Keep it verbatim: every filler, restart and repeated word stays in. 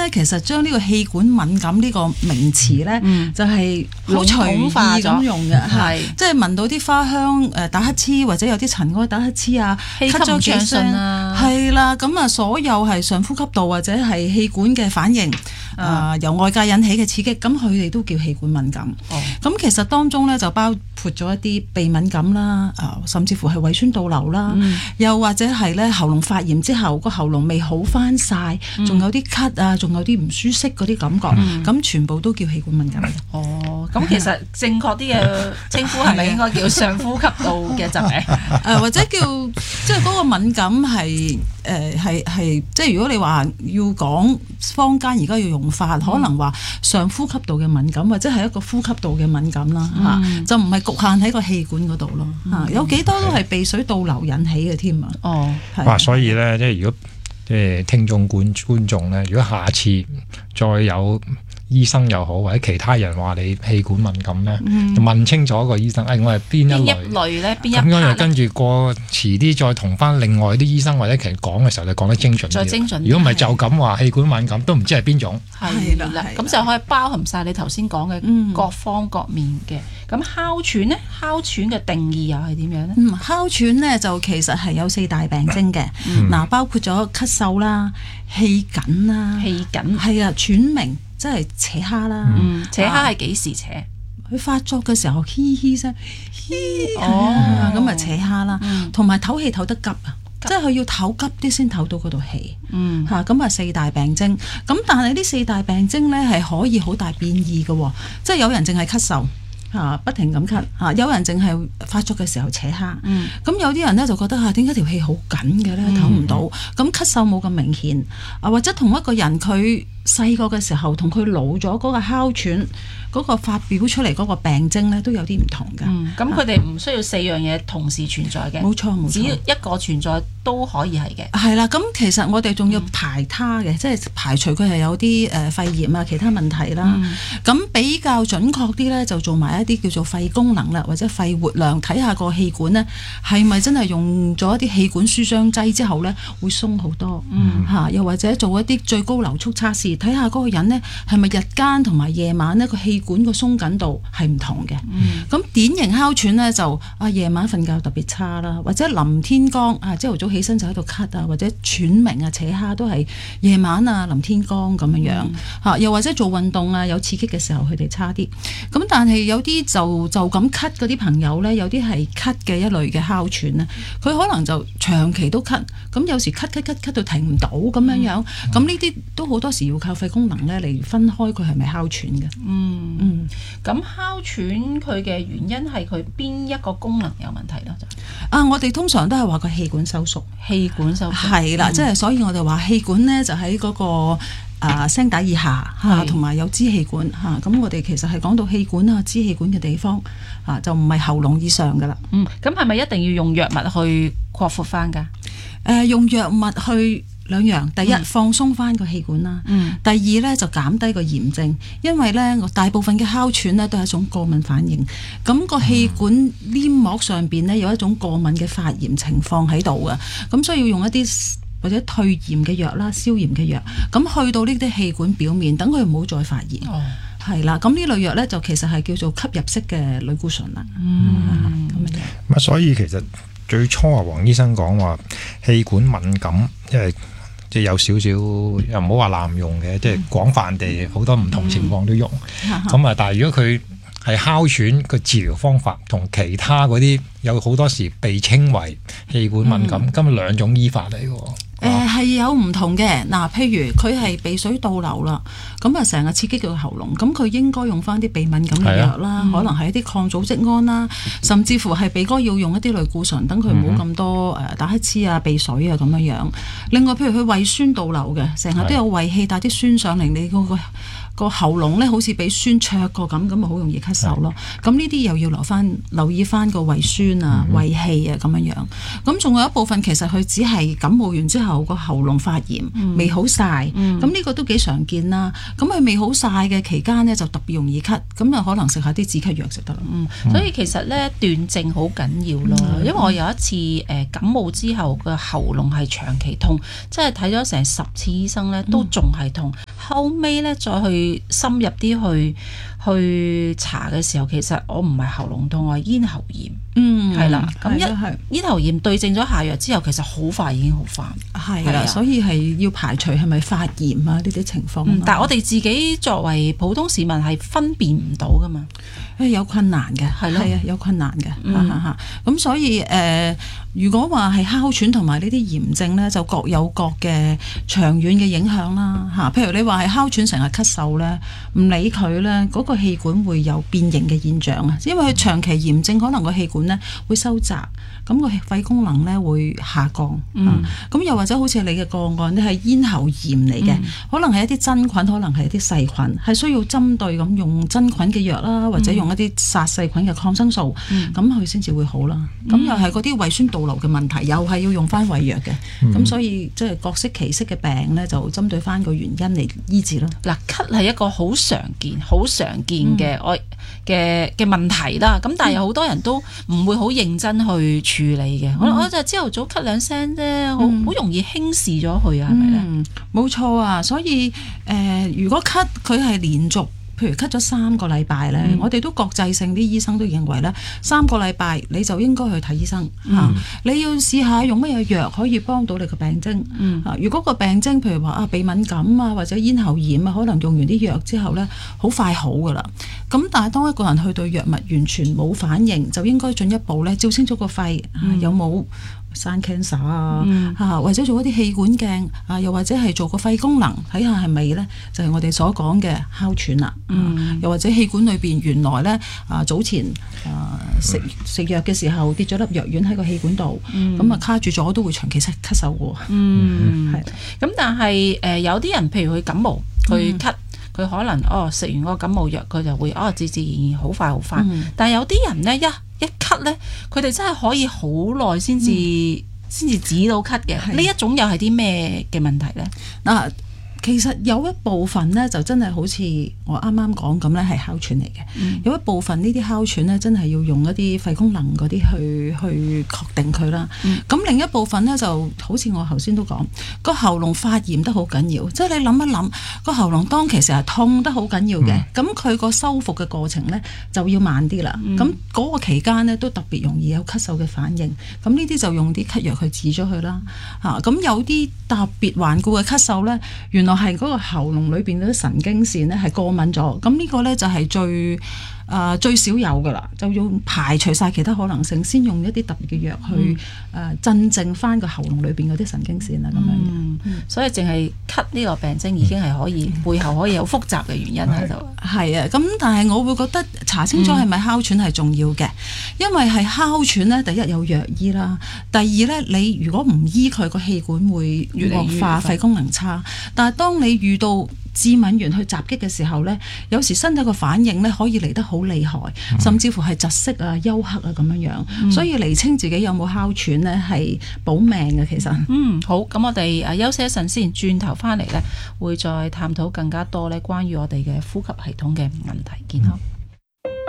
咧，其實將呢個氣管敏感呢個名詞咧， 嗯、 就係好隨意咁用嘅，係即係聞到啲花香誒打乞嗤，或者有啲塵埃打乞嗤啊， 氣吸唔暢順啊， 係啦，咁啊所有係上呼吸道或者係氣管嘅反應，啊、呃、由外界引起嘅刺激，咁佢哋都叫氣管敏感。哦，咁其實當中咧就包括咗一啲鼻敏感啦，啊、呃、甚至乎係胃酸倒流啦，嗯、又或者係咧喉嚨發炎之後個喉嚨未好翻晒，仲、嗯、有啲咳啊，仲有啲唔舒適嗰啲感覺，咁、嗯、全部都叫氣管敏感。 哦，咁其實正確啲嘅稱呼係咪應該叫上呼吸道嘅疾病？ 誒或者叫即係嗰個敏感係誒係係即係如果你話要講坊間而家要用法，嗯、可能話上呼吸道嘅敏感，或者係一個呼吸道嘅敏感啦嚇、嗯，就唔係局限喺個氣管嗰度咯嚇，有幾多都係鼻水倒流引起嘅添啊！哦， 哇！所以咧，即係如果即係聽眾觀觀眾咧，如果下次再有醫生又好，或者其他人話你氣管敏感咧，嗯、就問清楚個醫生，誒、哎、我係邊一類？ 邊一類咧？邊一 part 咁樣就跟住過遲啲再同翻另外啲醫生或者其實講嘅時候，就講得精準啲。 再精準。 如果唔係就咁話氣管敏感，都唔知係邊種。 係啦，咁就可以包含晒你頭先講嘅各方各面嘅。咁、嗯、哮喘咧，哮喘嘅定義又係點樣咧？ 嗯，哮喘咧就其實係有四大病徵嘅，嗱、嗯、包括咗咳嗽啦、氣緊啦、 氣緊係啊、喘鳴。即係扯蝦啦， 嗯、扯蝦係幾時扯？ 佢、啊、發作嘅時候，嘻嘻聲，嘻哦， 咁啊扯蝦啦，同埋唞氣唞得急啊，即係佢要唞急啲先唞到嗰度氣，嗯嚇，咁啊四大病徵，咁但係呢四大病徵咧係可以好大變異嘅，即係有人淨係咳嗽。啊！不停咁咳啊！有人淨係發作嘅時候扯蝦，咁、嗯、有啲人咧就覺得啊，點解條氣好緊嘅咧，唞唔到？咁咳嗽冇咁明顯啊，或者同一個人佢細個嘅時候同佢老咗嗰個哮喘嗰、嗰個發表出嚟嗰個病徵咧都有啲唔同嘅。 咁佢哋唔需要四樣嘢同時存在嘅， 冇錯冇錯， 只要一個存在都可以係嘅。 係啦，咁其實我哋仲要排他嘅，嗯、即係排除佢係有啲誒肺炎啊其他問題啦。咁、嗯、比較準確啲咧，就做埋一啲叫做肺功能啦，或者肺活量，睇下個氣管咧係咪真係用咗一啲氣管舒張劑之後咧會鬆好多。嗯嚇，又或者做一啲最高流速測試，睇下嗰個人咧係咪日間同埋夜晚咧個氣管個鬆緊度係唔同嘅。咁、嗯、典型哮喘咧就啊夜晚瞓覺特別差啦，或者臨天光啊朝頭早起身就喺度咳啊，或者喘鳴啊扯蝦都係夜晚啊臨天光咁樣樣嚇、嗯，又或者做運動啊有刺激嘅時候佢哋差啲。咁但係有啲就就咁咳嗰啲朋友咧，有啲係咳嘅一類嘅哮喘咧，佢可能就長期都咳，咁有時咳咳咳咳到停唔到咁樣樣，咁呢啲都好多時要靠肺功能咧嚟分開佢係咪哮喘嘅。嗯嗯， 咁哮喘佢嘅原因係佢邊一個功能有問題咧？就啊，我哋通常都係話個氣管收縮， 氣管收縮係啦，即係、嗯、所以我哋話氣管咧就喺嗰、嗰個。啊，聲帶以下嚇，同、啊、埋有支氣管嚇，咁、啊、我哋其實係講到氣管啊、支氣管嘅地方啊，就唔係喉嚨以上噶啦。 嗯，咁係咪一定要用藥物去擴闊翻㗎？誒、 呃，用藥物去兩樣，第一、嗯、放鬆翻個氣管啦，嗯、第二咧就減低個炎症，因為咧大部分嘅哮喘咧都係一種過敏反應，咁、那個氣管黏膜上邊咧有一種過敏嘅發炎情況喺度嘅，咁所以要用一啲或者退炎嘅藥啦、消炎嘅藥，咁去到呢啲氣管表面，等佢唔好再發炎。哦，係啦，咁呢類藥咧就其實係叫做吸入式嘅類固醇啦。嗯，咁樣。 咁啊，所以其實最初啊，黃醫生講話氣管敏感，因為即係有少少又唔好話濫用嘅，即係廣泛地好多唔同情況都用。咁、嗯、啊，但係如果佢係哮喘個治療方法同其他嗰啲有好多時被稱為氣管敏感，咁、嗯、兩種醫法嚟嘅。 誒係、呃、有唔同嘅，嗱、呃，譬如佢係鼻水倒流啦，咁啊成日刺激佢個喉嚨，咁佢應該用翻啲鼻敏感嘅藥啦，啊、可能係一啲抗組織胺啦，甚至乎係鼻哥要用一啲類固醇，等佢唔好咁多誒打乞嗤啊、鼻水啊咁樣樣。另外，譬如佢胃酸倒流嘅，成日都有胃氣帶啲酸上嚟，你嗰個個喉嚨咧好似俾酸灼過咁，咁啊好容易咳嗽咯。咁呢啲又要留翻留意翻個胃酸啊、胃氣啊咁樣樣。咁仲有一部分其實佢只係感冒完之後個喉嚨發炎，嗯、未好晒。咁呢、嗯、個都幾常見啦。咁佢未好晒嘅期間呢，就特別容易咳，咁啊可能食下啲止咳藥就得啦。 嗯，所以其實咧斷症好緊要咯。嗯、因為我有一次誒、呃、感冒之後個喉嚨係長期痛，即係睇咗成十次醫生咧，都仲係痛。 後尾咧再去深入啲去去查嘅時候，其實我唔係喉嚨痛，我係咽喉炎。 嗯， 係啦，咁一係咽喉炎對症咗下藥之後，其實好快已經好返。 係啦，所以係要排除係咪發炎啊呢啲情況。 嗯、但係我哋自己作為普通市民係分辨唔到噶嘛， 誒有困難嘅，係咯，係啊有困難嘅，嚇嚇嚇。咁所以誒、呃，如果話係哮喘同埋呢啲炎症咧，就各有各嘅長遠嘅影響啦，嚇。譬如你話係哮喘成日咳嗽咧，唔理佢咧，嗰、那個氣管會有變形嘅現象啊，因為佢長期炎症，可能個氣管咧會收窄，咁個肺功能咧會下降。咁、嗯啊、又或者好似你嘅個案咧係咽喉炎嚟嘅、嗯，可能係一啲真菌，可能係一啲細菌，係需要針對咁用真菌嘅藥啦，或者用一啲殺細菌嘅抗生素，咁佢先至會好啦。咁、嗯、又係嗰啲胃酸倒流嘅問題，又係要用翻胃藥嘅。咁、嗯、所以即係各式其式嘅病咧，就針對翻個原因嚟醫治咯。 嗱，咳係一個好常見、好常見嘅我嘅嘅問題啦。咁但係有好多人都唔會好認真去處理嘅。我、嗯、我就朝頭早咳兩聲啫，好好、嗯、容易輕視咗佢啊，係咪咧？ 冇錯啊，所以誒、呃，如果咳佢係連續。譬如咳咗三個禮拜咧，嗯、我哋都國際性啲醫生都認為咧，三個禮拜你就應該去睇醫生嚇、嗯啊。你要試下用乜嘢藥可以幫到你個病徵、嗯啊、如果個病徵譬如話啊鼻敏感啊或者咽喉炎啊，可能用完啲藥之後咧，好快好噶啦。咁但係當一個人去對藥物完全冇反應，就應該進一步咧照清楚個肺、嗯啊、有冇生 cancer 啊、嗯、啊，或者做一啲氣管鏡啊，又或者係做個肺功能睇下係咪咧，就係、是、我哋所講嘅哮喘啦。嗯啊、又或者氣管裏邊原來咧啊早前啊食食藥嘅時候跌咗粒藥丸喺個氣管度，咁、嗯、啊卡住咗都會長期咳咳嗽嘅。 嗯，係。咁但係誒、呃、有啲人譬如佢感冒，佢咳，佢、嗯、可能哦食完個感冒藥，佢就會哦自自然然好快好返、嗯。但係有啲人咧一一咳咧，佢哋真係可以好耐先至先至止到咳嘅。呢一種又係啲咩嘅問題咧？嗱。其實有一部分咧就真係好似我啱啱講咁咧係哮喘嚟嘅、嗯，有一部分呢啲哮喘咧真係要用一啲肺功能嗰啲去去確定佢啦。咁、嗯、另一部分咧就好似我頭先都講，個喉嚨發炎得好緊要，即係你諗一諗個喉嚨當其時係痛得好緊要嘅，咁佢個修復嘅過程咧就要慢啲啦。咁、嗯、嗰個期間咧都特別容易有咳嗽嘅反應，咁呢啲就用啲咳藥去止咗佢啦。嚇，咁有啲特別頑固嘅咳嗽咧，原來係嗰個喉嚨裏邊嗰啲神經線咧係過敏咗，咁呢個咧就係最啊、呃、最少有噶啦，就要排除晒其他可能性，先用一啲特別嘅藥去誒、嗯呃、鎮靜翻個喉嚨裏邊嗰啲神經線啦，咁樣、嗯嗯。所以淨係咳呢個病徵已經係可以、嗯、背後可以有複雜嘅原因喺度。係啊，咁但係我會覺得查清楚係咪哮喘係重要嘅、嗯，因為係哮喘咧，第一有藥醫啦，第二咧你如果唔醫佢，個氣管會惡化，肺功能差。但係當你遇到致敏源去襲擊嘅時候咧，有時身體個反應咧可以嚟得好厲害，甚至乎係窒息啊、休克啊咁樣樣、嗯。所以釐清自己有冇哮喘咧係保命嘅，其實。 嗯，好，咁我哋啊休息一陣先，轉頭翻嚟咧會再探討更加多咧關於我哋嘅呼吸系統嘅問題健康。嗯